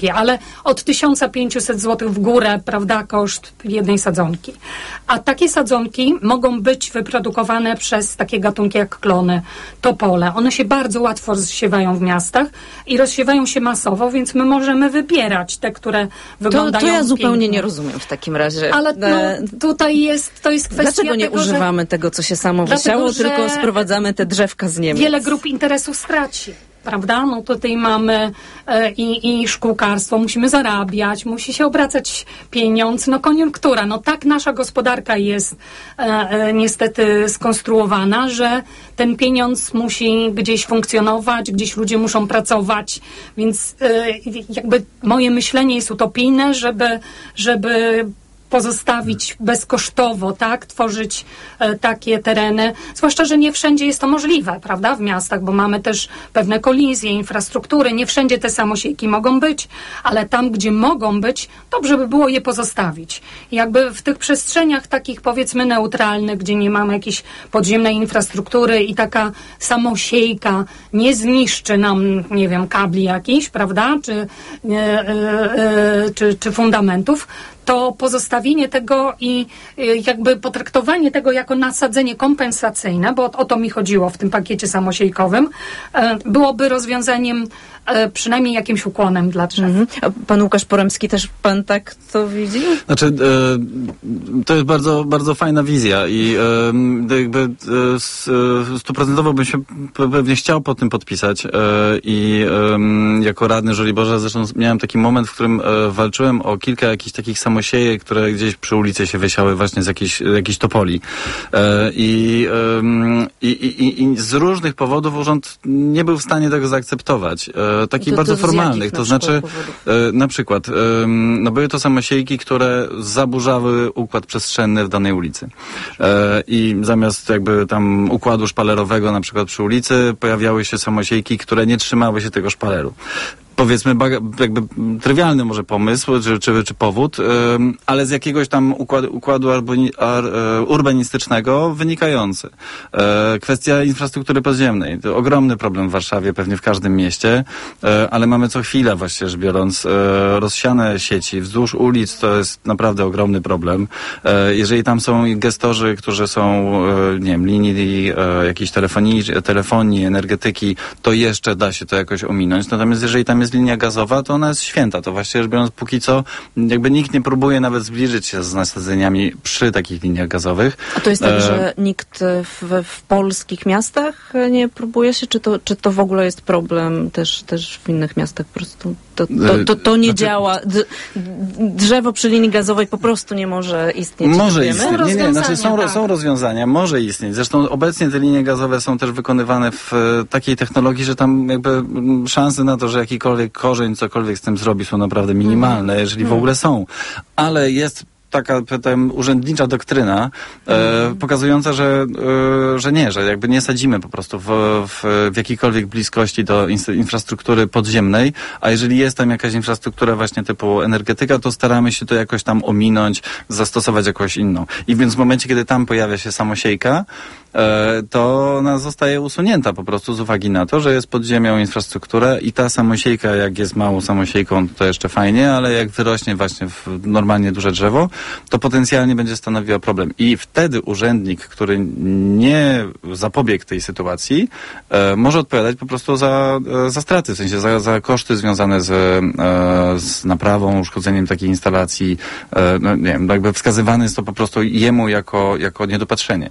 ale od 1500 zł w górę, prawda, koszt jednej sadzonki. A takie sadzonki mogą być wyprodukowane przez takie gatunki jak klony, topole. One się bardzo łatwo rozsiewają w miastach i rozsiewają się masowo, więc my możemy wybierać te, które wyglądają To ja zupełnie pięknie. nie rozumiem w takim razie. Ale tutaj to jest kwestia Dlaczego nie tego, używamy tego, co się samo wysiało, tylko sprowadzamy te drzewka z Niemiec? Wiele grup interesów straci. Prawda? No tutaj mamy i szkółkarstwo, musimy zarabiać, musi się obracać pieniądz, no koniunktura. No tak nasza gospodarka jest niestety skonstruowana, że ten pieniądz musi gdzieś funkcjonować, gdzieś ludzie muszą pracować, więc jakby moje myślenie jest utopijne, żeby pozostawić bezkosztowo, tak, tworzyć takie tereny, zwłaszcza, że nie wszędzie jest to możliwe, prawda, w miastach, bo mamy też pewne kolizje, infrastruktury, nie wszędzie te samosiejki mogą być, ale tam, gdzie mogą być, dobrze by było je pozostawić. I jakby w tych przestrzeniach takich, powiedzmy, neutralnych, gdzie nie mamy jakiejś podziemnej infrastruktury i taka samosiejka nie zniszczy nam, nie wiem, kabli jakichś, prawda, czy fundamentów, to pozostawienie tego i jakby potraktowanie tego jako nasadzenie kompensacyjne, bo o to mi chodziło w tym pakiecie samosiejkowym, byłoby rozwiązaniem przynajmniej jakimś ukłonem dla drzew. A pan Łukasz Poremski, też pan tak to widzi? Znaczy, to jest bardzo, bardzo fajna wizja i jakby 100% bym się pewnie chciał po tym podpisać i jako radny Żoliborza zresztą miałem taki moment, w którym walczyłem o kilka jakichś takich samosiejek, które gdzieś przy ulicy się wysiały właśnie z jakiejś topoli. I z różnych powodów urząd nie był w stanie tego zaakceptować. Takich bardzo formalnych. To znaczy, na przykład, no były to samosiejki, które zaburzały układ przestrzenny w danej ulicy. I zamiast jakby tam układu szpalerowego na przykład przy ulicy pojawiały się samosiejki, które nie trzymały się tego szpaleru. Powiedzmy, jakby trywialny może pomysł, czy powód, ale z jakiegoś tam układu urbanistycznego wynikający. Kwestia infrastruktury podziemnej. To ogromny problem w Warszawie, pewnie w każdym mieście, ale mamy co chwilę, właściwie rzecz biorąc, rozsiane sieci wzdłuż ulic, to jest naprawdę ogromny problem. Jeżeli tam są gestorzy, którzy są, nie wiem, linii jakiejś telefonii, energetyki, to jeszcze da się to jakoś ominąć. Natomiast jeżeli tam jest linia gazowa, to ona jest święta. To właściwie rzecz biorąc, póki co jakby nikt nie próbuje nawet zbliżyć się z nasadzeniami przy takich liniach gazowych. A to jest tak, że nikt w polskich miastach nie próbuje się? Czy to w ogóle jest problem też w innych miastach? Po prostu to nie działa. Drzewo przy linii gazowej po prostu nie może istnieć. Może istnieć. Nie. Znaczy są rozwiązania. Może istnieć. Zresztą obecnie te linie gazowe są też wykonywane w takiej technologii, że tam jakby szanse na to, że jakikolwiek korzeń cokolwiek z tym zrobi, są naprawdę minimalne, jeżeli w ogóle są. Ale jest taka urzędnicza doktryna pokazująca, że jakby nie sadzimy po prostu w jakiejkolwiek bliskości do infrastruktury podziemnej, a jeżeli jest tam jakaś infrastruktura właśnie typu energetyka, to staramy się to jakoś tam ominąć, zastosować jakąś inną. I więc w momencie, kiedy tam pojawia się samosiejka, to ona zostaje usunięta po prostu z uwagi na to, że jest pod ziemią infrastruktura i ta samosiejka, jak jest małą samosiejką, to jeszcze fajnie, ale jak wyrośnie właśnie w normalnie duże drzewo, to potencjalnie będzie stanowiła problem. I wtedy urzędnik, który nie zapobiegł tej sytuacji, może odpowiadać po prostu za straty, w sensie za koszty związane z naprawą, uszkodzeniem takiej instalacji. No, nie wiem, jakby wskazywany jest to po prostu jemu jako niedopatrzenie.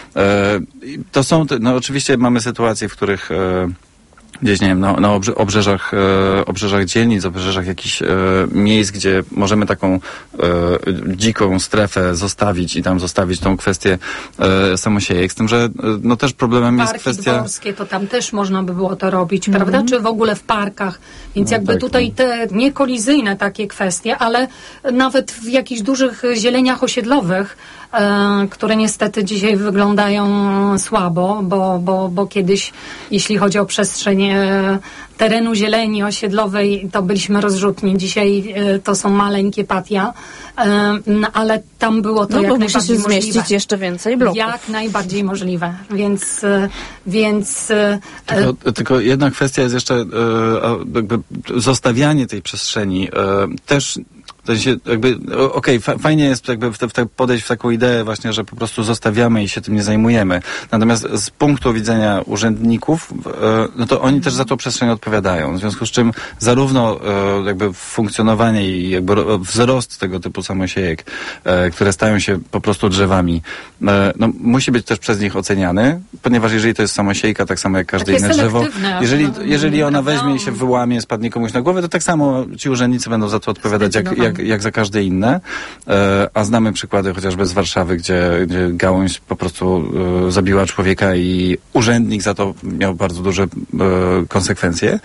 To są, no oczywiście mamy sytuacje, w których gdzieś, nie wiem, na obrzeżach dzielnic, obrzeżach jakichś miejsc, gdzie możemy taką dziką strefę zostawić i tam zostawić tą kwestię samosiejek. Z tym, że no też problemem jest kwestia... Parki dworskie, to tam też można by było to robić, prawda? Czy w ogóle w parkach. Więc jakby tak, tutaj te niekolizyjne takie kwestie, ale nawet w jakichś dużych zieleniach osiedlowych które niestety dzisiaj wyglądają słabo, bo kiedyś, jeśli chodzi o przestrzeń terenu zieleni osiedlowej, to byliśmy rozrzutni. Dzisiaj to są maleńkie patia, ale tam było to jak najbardziej możliwe. Musi się zmieścić jeszcze więcej bloków. Jak najbardziej możliwe, więc Tylko jedna kwestia jest jeszcze jakby zostawianie tej przestrzeni też. To się jakby, fajnie jest jakby podejść w taką ideę właśnie, że po prostu zostawiamy i się tym nie zajmujemy. Natomiast z punktu widzenia urzędników, no to oni też za tą przestrzeń odpowiadają. W związku z czym zarówno jakby funkcjonowanie i jakby wzrost tego typu samosiejek, które stają się po prostu drzewami, no musi być też przez nich oceniany, ponieważ jeżeli to jest samosiejka, tak samo jak każde inne drzewo, jeżeli ona weźmie i się wyłamie, spadnie komuś na głowę, to tak samo ci urzędnicy będą za to odpowiadać jak za każde inne, a znamy przykłady chociażby z Warszawy, gdzie gałąź po prostu zabiła człowieka i urzędnik za to miał bardzo duże konsekwencje.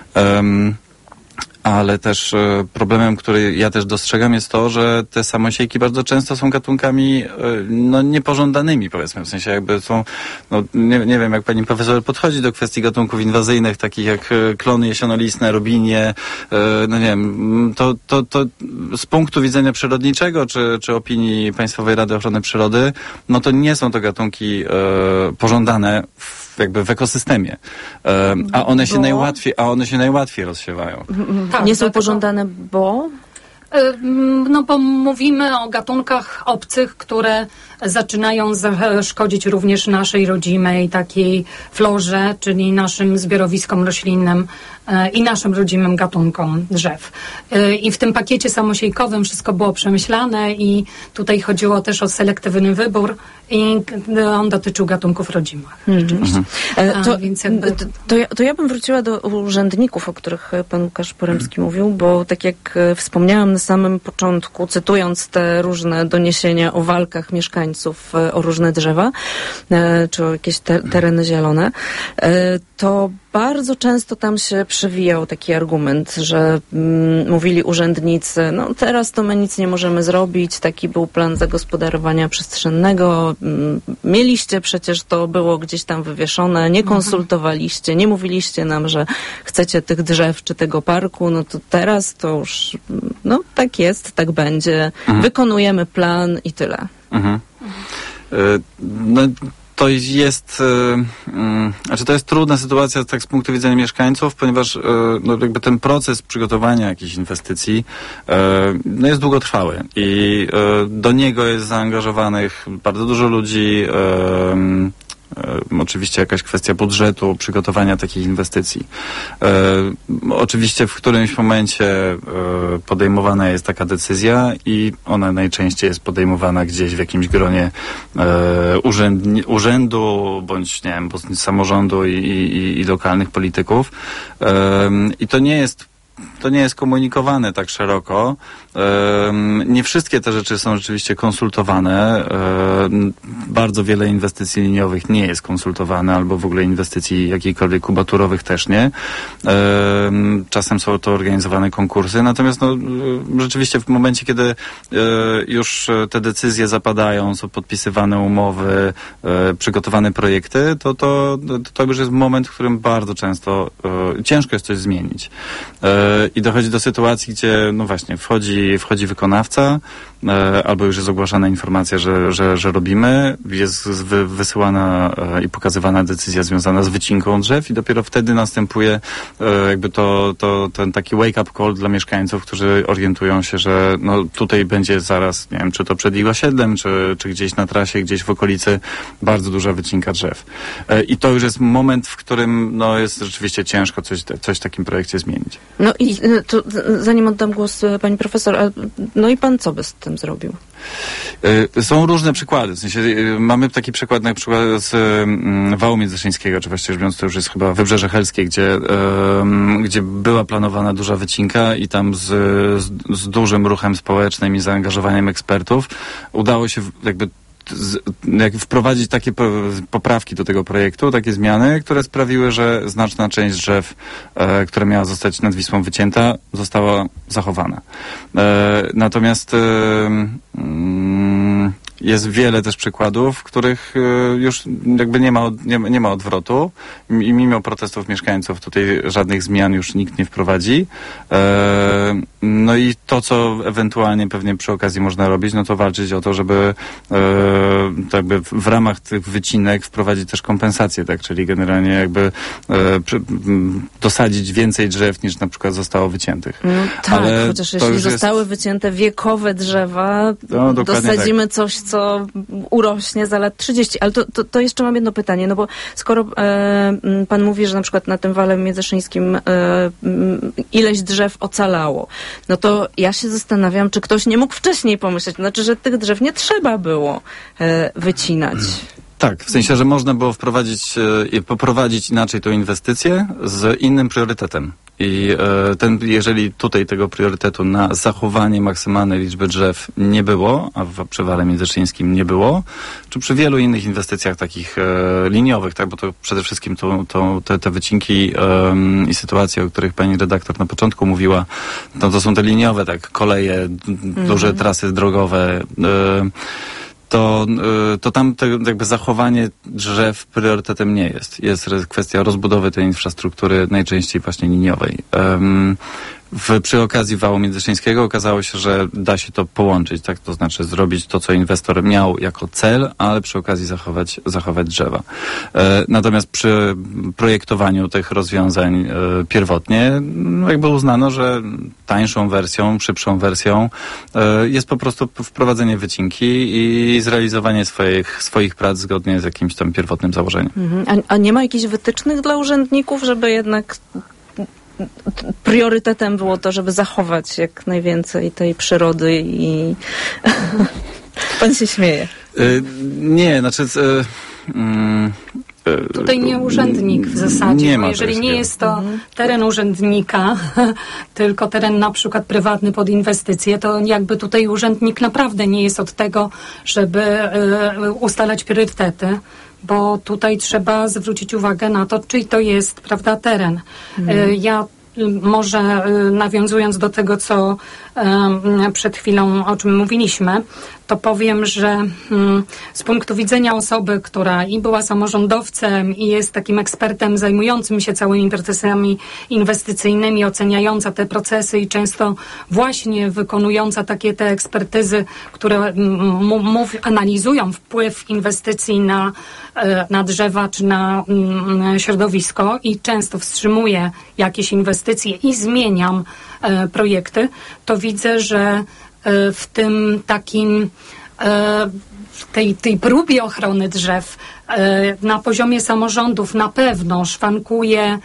Ale też problemem, który ja też dostrzegam, jest to, że te samosiejki bardzo często są gatunkami no, niepożądanymi, powiedzmy. W sensie jakby są, no, nie wiem, jak pani profesor podchodzi do kwestii gatunków inwazyjnych, takich jak klony jesionolistne, robinie, no nie wiem, to z punktu widzenia przyrodniczego, czy opinii Państwowej Rady Ochrony Przyrody, no to nie są to gatunki pożądane jakby w ekosystemie. A one się najłatwiej rozsiewają. Tak, nie są pożądane, bo? No bo mówimy o gatunkach obcych, które zaczynają szkodzić również naszej rodzimej takiej florze, czyli naszym zbiorowiskom roślinnym i naszym rodzimym gatunkom drzew. I w tym pakiecie samosiejkowym wszystko było przemyślane i tutaj chodziło też o selektywny wybór i on dotyczył gatunków rodzimych. Rzeczywiście. To ja bym wróciła do urzędników, o których pan Łukasz Poremski mówił, bo tak jak wspomniałam na samym początku, cytując te różne doniesienia o walkach mieszkańców o różne drzewa, czy o jakieś tereny zielone, to bardzo często tam się przewijał taki argument, że mówili urzędnicy, no teraz to my nic nie możemy zrobić, taki był plan zagospodarowania przestrzennego, mieliście przecież, to było gdzieś tam wywieszone, nie konsultowaliście, nie mówiliście nam, że chcecie tych drzew czy tego parku, no to teraz to już, no tak jest, tak będzie, wykonujemy plan i tyle. No to jest, to jest trudna sytuacja tak z punktu widzenia mieszkańców, ponieważ no, jakby ten proces przygotowania jakichś inwestycji no, jest długotrwały i do niego jest zaangażowanych bardzo dużo ludzi. Oczywiście jakaś kwestia budżetu, przygotowania takich inwestycji. Oczywiście w którymś momencie podejmowana jest taka decyzja i ona najczęściej jest podejmowana gdzieś w jakimś gronie urzędu, bądź nie wiem, samorządu i lokalnych polityków. I to nie jest komunikowane tak szeroko. Nie wszystkie te rzeczy są rzeczywiście konsultowane. Bardzo wiele inwestycji liniowych nie jest konsultowane, albo w ogóle inwestycji jakichkolwiek kubaturowych też nie. Czasem są to organizowane konkursy, natomiast no, rzeczywiście w momencie, kiedy już te decyzje zapadają, są podpisywane umowy, przygotowane projekty, to już jest moment, w którym bardzo często ciężko jest coś zmienić. I dochodzi do sytuacji, gdzie no właśnie wchodzi wykonawca, albo już jest ogłaszana informacja, że robimy, jest wysyłana i pokazywana decyzja związana z wycinką drzew i dopiero wtedy następuje jakby ten taki wake-up call dla mieszkańców, którzy orientują się, że no tutaj będzie zaraz, nie wiem, czy to przed ich osiedlem, czy gdzieś na trasie, gdzieś w okolicy bardzo duża wycinka drzew. I to już jest moment, w którym no jest rzeczywiście ciężko coś w takim projekcie zmienić. No i to, zanim oddam głos pani profesor, no i pan co by z tym zrobił? Są różne przykłady. W sensie, mamy taki przykład na przykład z Wału Międzyszyńskiego, czy właściwie rzecz biorąc to już jest chyba Wybrzeże Helskie, gdzie była planowana duża wycinka i tam z dużym ruchem społecznym i zaangażowaniem ekspertów udało się jakby wprowadzić takie poprawki do tego projektu, takie zmiany, które sprawiły, że znaczna część drzew, która miała zostać nad Wisłą wycięta, została zachowana. Natomiast Jest wiele też przykładów, w których już jakby nie ma odwrotu i mimo protestów mieszkańców tutaj żadnych zmian już nikt nie wprowadzi. No i to, co ewentualnie pewnie przy okazji można robić, no to walczyć o to, żeby jakby w ramach tych wycinek wprowadzić też kompensacje, tak? Czyli generalnie jakby dosadzić więcej drzew niż na przykład zostało wyciętych. No tak, ale chociaż jeśli zostały wycięte wiekowe drzewa, dosadzimy tak. Coś, co urośnie za lat 30. Ale to jeszcze mam jedno pytanie, no bo skoro pan mówi, że na przykład na tym wale międzyszyńskim ileś drzew ocalało, no to ja się zastanawiam, czy ktoś nie mógł wcześniej pomyśleć, znaczy, że tych drzew nie trzeba było wycinać. Tak, w sensie, że można było poprowadzić inaczej tą inwestycję z innym priorytetem. I jeżeli tutaj tego priorytetu na zachowanie maksymalnej liczby drzew nie było, a przy wale międzyszyńskim nie było, czy przy wielu innych inwestycjach takich liniowych, tak, bo to przede wszystkim te wycinki i sytuacje, o których pani redaktor na początku mówiła, to są te liniowe, tak, koleje, duże trasy drogowe, to tam jakby zachowanie drzew priorytetem nie jest. Jest kwestia rozbudowy tej infrastruktury, najczęściej właśnie liniowej. Przy okazji wału międzyszyńskiego okazało się, że da się to połączyć, tak? To znaczy zrobić to, co inwestor miał jako cel, ale przy okazji zachować drzewa. Natomiast przy projektowaniu tych rozwiązań pierwotnie jakby uznano, że tańszą wersją, szybszą wersją jest po prostu wprowadzenie wycinki i zrealizowanie swoich prac zgodnie z jakimś tam pierwotnym założeniem. A nie ma jakichś wytycznych dla urzędników, żeby jednak priorytetem było to, żeby zachować jak najwięcej tej przyrody i pan się śmieje. Nie, znaczy tutaj nie urzędnik w zasadzie, bo jeżeli nie jest to teren urzędnika, tylko teren na przykład prywatny pod inwestycje, to jakby tutaj urzędnik naprawdę nie jest od tego, żeby ustalać priorytety, bo tutaj trzeba zwrócić uwagę na to, czyj to jest, prawda, teren. Ja może nawiązując do tego, co przed chwilą, o czym mówiliśmy, to powiem, że z punktu widzenia osoby, która i była samorządowcem i jest takim ekspertem zajmującym się całymi procesami inwestycyjnymi, oceniająca te procesy i często właśnie wykonująca takie te ekspertyzy, które analizują wpływ inwestycji na drzewa czy na środowisko i często wstrzymuje jakieś inwestycje i zmieniam projekty, to widzę, że w tym takim tej próbie ochrony drzew na poziomie samorządów na pewno szwankuje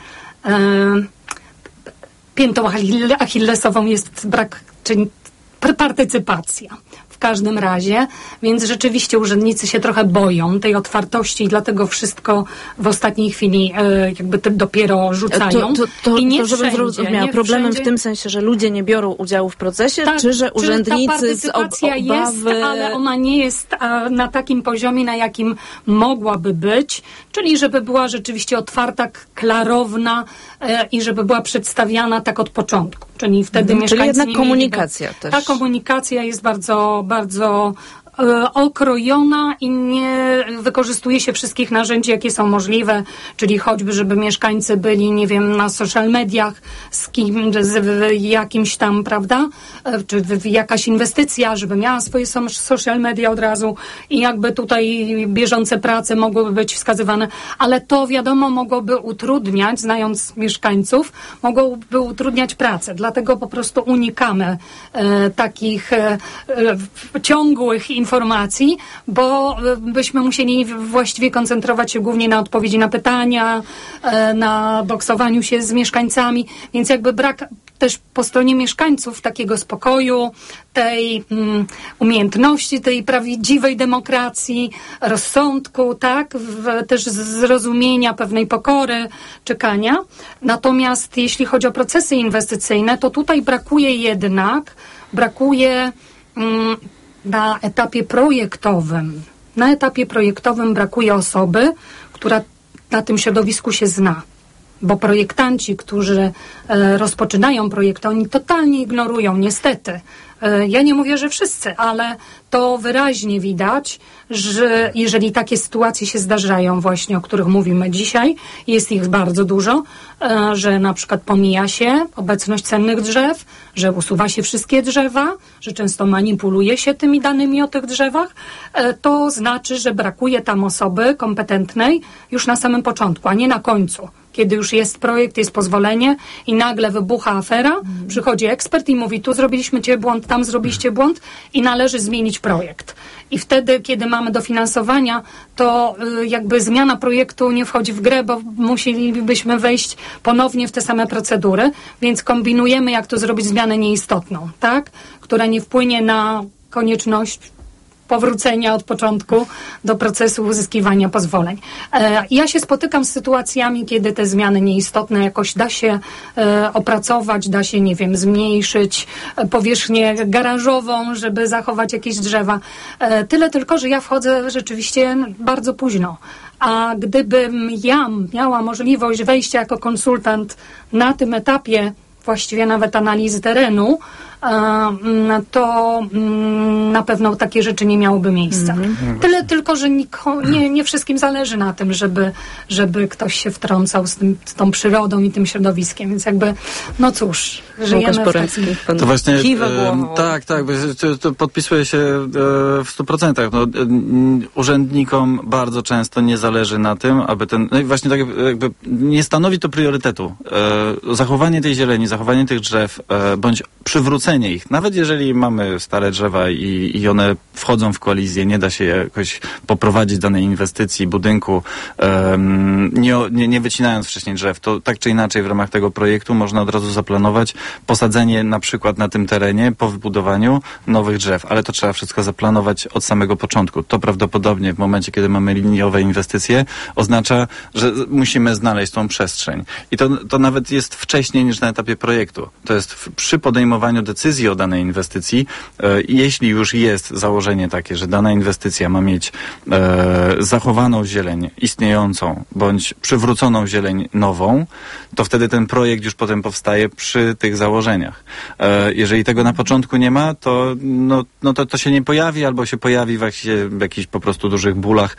piętą achillesową jest brak, czyli partycypacja. W każdym razie, więc rzeczywiście urzędnicy się trochę boją tej otwartości i dlatego wszystko w ostatniej chwili jakby dopiero rzucają. I nie żebym zrozumiała, problemem w tym sensie, że ludzie nie biorą udziału w procesie, tak, czy że urzędnicy z obawy... jest, ale ona nie jest na takim poziomie, na jakim mogłaby być, czyli żeby była rzeczywiście otwarta, klarowna i żeby była przedstawiana tak od początku. Czyli wtedy mieszkańcy... Czyli jednak komunikacja też. Ta komunikacja jest bardzo, bardzo okrojona i nie wykorzystuje się wszystkich narzędzi, jakie są możliwe, czyli choćby, żeby mieszkańcy byli, nie wiem, na social mediach z jakimś tam, prawda, czy jakaś inwestycja, żeby miała swoje social media od razu i jakby tutaj bieżące prace mogłyby być wskazywane, ale to wiadomo mogłoby utrudniać, znając mieszkańców, mogłoby utrudniać pracę, dlatego po prostu unikamy takich ciągłych informacji, bo byśmy musieli właściwie koncentrować się głównie na odpowiedzi na pytania, na boksowaniu się z mieszkańcami, więc jakby brak też po stronie mieszkańców takiego spokoju, tej umiejętności, tej prawdziwej demokracji, rozsądku, tak, też zrozumienia, pewnej pokory, czekania. Natomiast jeśli chodzi o procesy inwestycyjne, to tutaj brakuje na etapie projektowym brakuje osoby, która na tym środowisku się zna. Bo projektanci, którzy rozpoczynają projekty, oni totalnie ignorują niestety Ja nie mówię, że wszyscy, ale to wyraźnie widać, że jeżeli takie sytuacje się zdarzają właśnie, o których mówimy dzisiaj, jest ich bardzo dużo, że na przykład pomija się obecność cennych drzew, że usuwa się wszystkie drzewa, że często manipuluje się tymi danymi o tych drzewach, to znaczy, że brakuje tam osoby kompetentnej już na samym początku, a nie na końcu. Kiedy już jest projekt, jest pozwolenie i nagle wybucha afera, przychodzi ekspert i mówi, tu zrobiliście błąd, tam zrobiliście błąd i należy zmienić projekt. I wtedy, kiedy mamy dofinansowania, to jakby zmiana projektu nie wchodzi w grę, bo musielibyśmy wejść ponownie w te same procedury, więc kombinujemy, jak to zrobić zmianę nieistotną, tak? Która nie wpłynie na konieczność powrócenia od początku do procesu uzyskiwania pozwoleń. Ja się spotykam z sytuacjami, kiedy te zmiany nieistotne jakoś da się opracować, da się, nie wiem, zmniejszyć powierzchnię garażową, żeby zachować jakieś drzewa. Tyle tylko, że ja wchodzę rzeczywiście bardzo późno. A gdybym ja miała możliwość wejścia jako konsultant na tym etapie, właściwie nawet analizy terenu, to na pewno takie rzeczy nie miałoby miejsca. Tyle tylko, że nie wszystkim zależy na tym, żeby ktoś się wtrącał z tą przyrodą i tym środowiskiem, więc jakby, no cóż, żyjemy w takim... To właśnie, tak, to podpisuję się w 100%. No, urzędnikom bardzo często nie zależy na tym, aby no i właśnie tak jakby nie stanowi to priorytetu. Zachowanie tej zieleni, zachowanie tych drzew, bądź przywrócenie ich. Nawet jeżeli mamy stare drzewa i one wchodzą w kolizję, nie da się jakoś poprowadzić danej inwestycji, budynku, nie wycinając wcześniej drzew, to tak czy inaczej w ramach tego projektu można od razu zaplanować posadzenie na przykład na tym terenie po wybudowaniu nowych drzew, ale to trzeba wszystko zaplanować od samego początku. To prawdopodobnie w momencie, kiedy mamy liniowe inwestycje, oznacza, że musimy znaleźć tą przestrzeń. I to nawet jest wcześniej niż na etapie projektu. To jest przy podejmowaniu decyzji o danej inwestycji, jeśli już jest założenie takie, że dana inwestycja ma mieć zachowaną zieleń istniejącą, bądź przywróconą zieleń nową, to wtedy ten projekt już potem powstaje przy tych założeniach. Jeżeli tego na początku nie ma, to to się nie pojawi, albo się pojawi w jakichś po prostu dużych bólach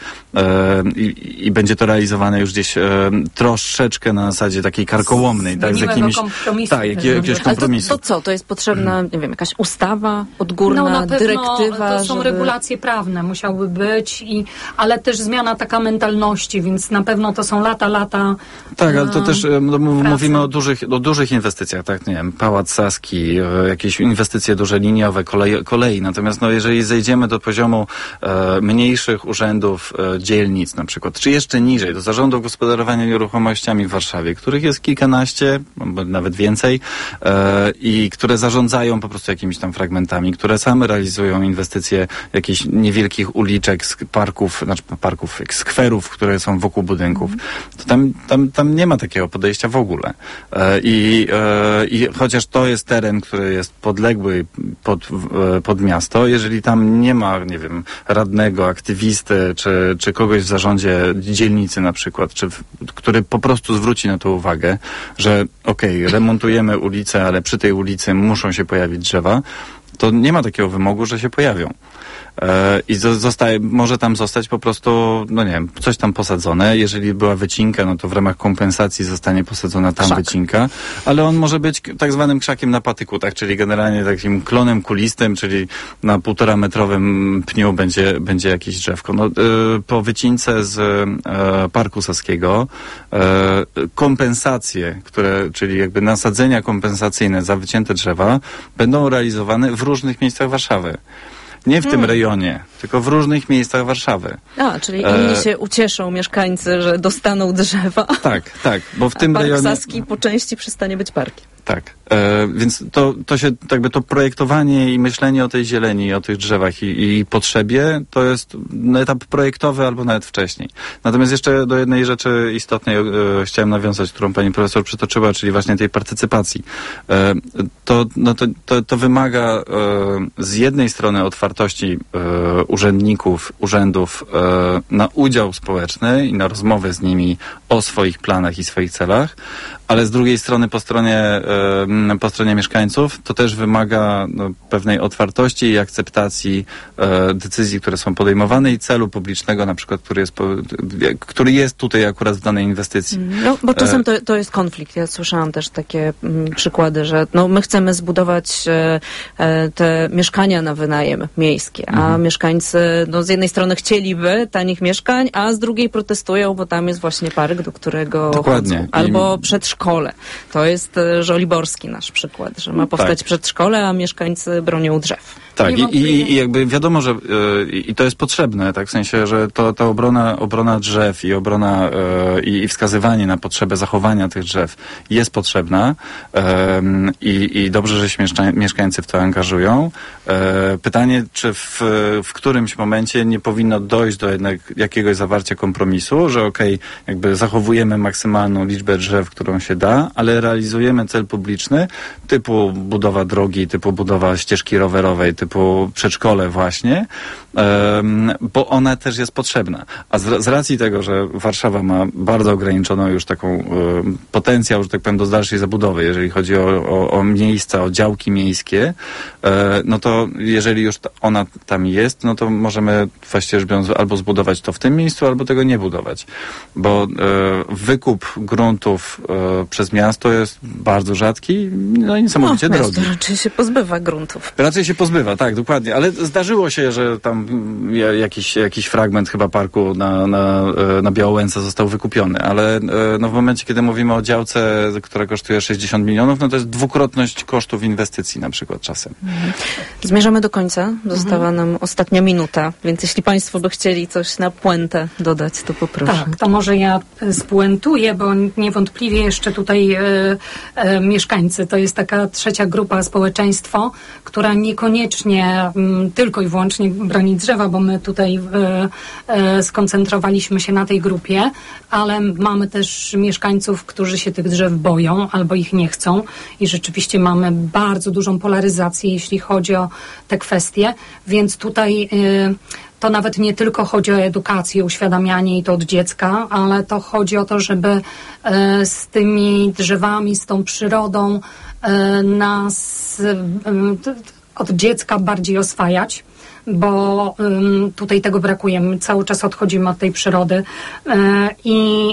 i będzie to realizowane już gdzieś troszeczkę na zasadzie takiej karkołomnej, tak, z jakimiś jakiegoś kompromisu. Ale to co? To jest potrzebna, nie wiem, jakaś ustawa odgórna, na pewno dyrektywa? To są regulacje prawne, musiały być, ale też zmiana taka mentalności, więc na pewno to są lata. Tak, ale to też mówimy o dużych inwestycjach, tak, nie wiem, Pałac Saski, jakieś inwestycje duże liniowe, kolei. Natomiast jeżeli zejdziemy do poziomu mniejszych urzędów, dzielnic na przykład, czy jeszcze niżej, do zarządów gospodarowania nieruchomościami w Warszawie, których jest kilkanaście, nawet więcej, i które zarządzają po prostu jakimiś tam fragmentami, które same realizują inwestycje jakichś niewielkich uliczek, parków, skwerów, które są wokół budynków, to tam nie ma takiego podejścia w ogóle. I chociaż to jest teren, który jest podległy pod miasto, jeżeli tam nie ma, nie wiem, radnego, aktywisty, czy kogoś w zarządzie dzielnicy na przykład, który po prostu zwróci na to uwagę, że remontujemy ulicę, ale przy tej ulicy muszą się pojawić drzewa, to nie ma takiego wymogu, że się pojawią. I może tam zostać po prostu, nie wiem, coś tam posadzone. Jeżeli była wycinka, no to w ramach kompensacji zostanie posadzona tam wycinka, ale on może być tak zwanym krzakiem na patyku, tak, czyli generalnie takim klonem kulistym, czyli na 1,5-metrowym pniu będzie jakieś drzewko. Po wycince z Parku Saskiego kompensacje, czyli jakby nasadzenia kompensacyjne za wycięte drzewa będą realizowane w różnych miejscach Warszawy. Nie w tym rejonie, tylko w różnych miejscach Warszawy. Czyli inni się ucieszą, mieszkańcy, że dostaną drzewa. Tak, bo w tym rejonie... Park Saski po części przestanie być parkiem. Tak, więc to się jakby to projektowanie i myślenie o tej zieleni, o tych drzewach i potrzebie, to jest etap projektowy albo nawet wcześniej. Natomiast jeszcze do jednej rzeczy istotnej chciałem nawiązać, którą pani profesor przytoczyła, czyli właśnie tej partycypacji. To wymaga z jednej strony otwartości urzędów na udział społeczny i na rozmowę z nimi o swoich planach i swoich celach, ale z drugiej strony po stronie po stronie mieszkańców, to też wymaga pewnej otwartości i akceptacji decyzji, które są podejmowane i celu publicznego, na przykład, który jest tutaj akurat w danej inwestycji. No, bo czasem to jest konflikt. Ja słyszałam też takie przykłady, że my chcemy zbudować te mieszkania na wynajem miejskie, a mieszkańcy z jednej strony chcieliby tanich mieszkań, a z drugiej protestują, bo tam jest właśnie park, do którego chodzą. Albo przedszkole. To jest Żoliborski nasz przykład, że ma powstać przedszkole, a mieszkańcy bronią drzew. Tak, i jakby wiadomo, że i to jest potrzebne, tak, w sensie, że ta obrona drzew i obrona i wskazywanie na potrzebę zachowania tych drzew jest potrzebna i dobrze, że się mieszkańcy w to angażują. Pytanie, czy w którymś momencie nie powinno dojść do jednak jakiegoś zawarcia kompromisu, że jakby zachowujemy maksymalną liczbę drzew, którą się da, ale realizujemy cel publiczny, typu budowa drogi, typu budowa ścieżki rowerowej, typu przedszkole właśnie, bo ona też jest potrzebna. A z racji tego, że Warszawa ma bardzo ograniczoną już taką potencjał, że tak powiem, do dalszej zabudowy, jeżeli chodzi o miejsca, o działki miejskie, no to jeżeli już ona tam jest, no to możemy właściwie rzecz biorąc albo zbudować to w tym miejscu, albo tego nie budować. Bo wykup gruntów przez miasto jest bardzo rzadki, no i niesamowicie drogi. Miasto raczej się pozbywa gruntów. Raczej się pozbywa, tak, dokładnie. Ale zdarzyło się, że tam jakiś fragment chyba parku na Białołęce został wykupiony, ale w momencie, kiedy mówimy o działce, która kosztuje 60 milionów, no to jest dwukrotność kosztów inwestycji na przykład czasem. Zmierzamy do końca. Została nam ostatnia minuta, więc jeśli Państwo by chcieli coś na puentę dodać, to poproszę. Tak, to może ja spuentuję, bo niewątpliwie jeszcze tutaj mieszkańcy, to jest taka trzecia grupa, społeczeństwo, która niekoniecznie tylko i wyłącznie broni drzewa, bo my tutaj skoncentrowaliśmy się na tej grupie, ale mamy też mieszkańców, którzy się tych drzew boją albo ich nie chcą i rzeczywiście mamy bardzo dużą polaryzację, jeśli chodzi o te kwestie, więc tutaj to nawet nie tylko chodzi o edukację, uświadamianie i to od dziecka, ale to chodzi o to, żeby z tymi drzewami, z tą przyrodą nas od dziecka bardziej oswajać, bo tutaj tego brakuje. My cały czas odchodzimy od tej przyrody i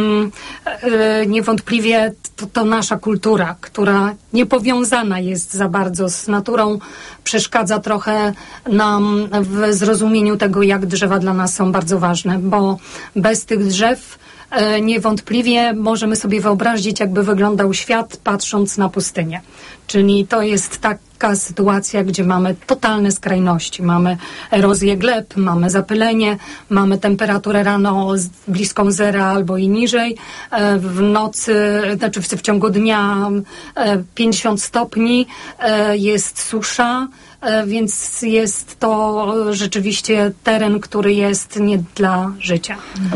niewątpliwie to nasza kultura, która nie powiązana jest za bardzo z naturą, przeszkadza trochę nam w zrozumieniu tego, jak drzewa dla nas są bardzo ważne, bo bez tych drzew niewątpliwie możemy sobie wyobrazić, jakby wyglądał świat, patrząc na pustynię. Czyli to jest taka sytuacja, gdzie mamy totalne skrajności. Mamy erozję gleb, mamy zapylenie, mamy temperaturę rano bliską zera albo i niżej. W nocy, znaczy w ciągu dnia 50 stopni, jest susza, więc jest to rzeczywiście teren, który jest nie dla życia.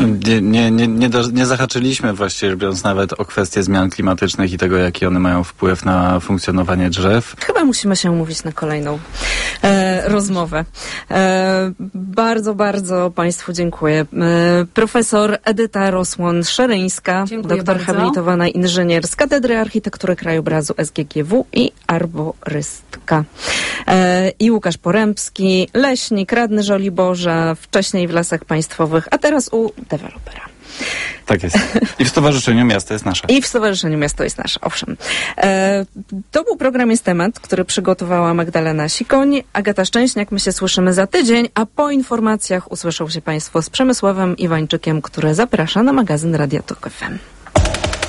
Nie zahaczyliśmy właściwie, biorąc nawet o kwestie zmian klimatycznych i tego, jaki one mają wpływ na funkcjonowanie drzew. Chyba musimy się umówić na kolejną rozmowę. Bardzo, bardzo Państwu dziękuję. Profesor Edyta Rosłon-Szeryńska, doktor habilitowana inżynier z Katedry Architektury Krajobrazu SGGW i arborystka. I Łukasz Porębski, leśnik, radny Żoliborza, wcześniej w Lasach Państwowych, a teraz u dewelopera. Tak jest. I w Stowarzyszeniu Miasto jest Nasze. I w Stowarzyszeniu Miasto jest Nasze, owszem. To był program Jest Temat, który przygotowała Magdalena Sikoń. Agata Szczęśniak, my się słyszymy za tydzień, a po informacjach usłyszą się Państwo z Przemysławem Iwańczykiem, który zaprasza na magazyn Radia Tok FM.